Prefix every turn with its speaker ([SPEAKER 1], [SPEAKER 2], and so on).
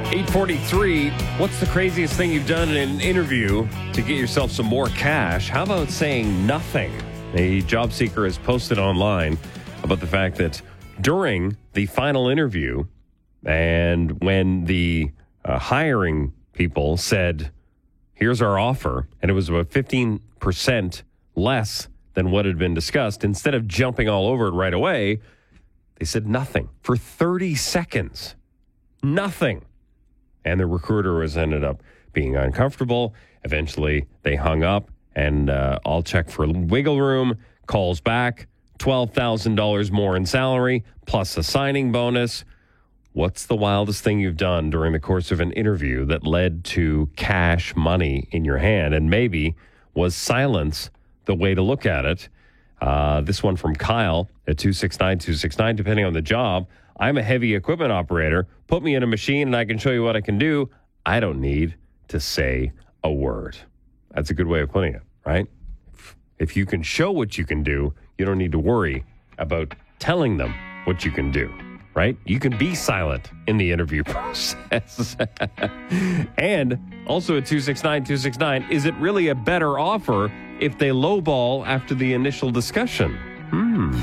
[SPEAKER 1] 8:43. What's the craziest thing you've done in an interview to get yourself some more cash? How about saying nothing? A job seeker has posted online about the fact that during the final interview and when the hiring people said, here's our offer, and it was about 15% less than what had been discussed, instead of jumping all over it right away, they said nothing for 30 seconds. Nothing. And the recruiter was ended up being uncomfortable. Eventually, they hung up, and I'll check for wiggle room, calls back, $12,000 more in salary, plus a signing bonus. What's the wildest thing you've done during the course of an interview that led to cash money in your hand? And maybe was silence the way to look at it? This one from Kyle at 269-269, depending on the job. I'm a heavy equipment operator. Put me in a machine and I can show you what I can do. I don't need to say a word. That's a good way of putting it, right? If you can show what you can do, you don't need to worry about telling them what you can do, right? You can be silent in the interview process. And also at 269-269, is it really a better offer if they lowball after the initial discussion?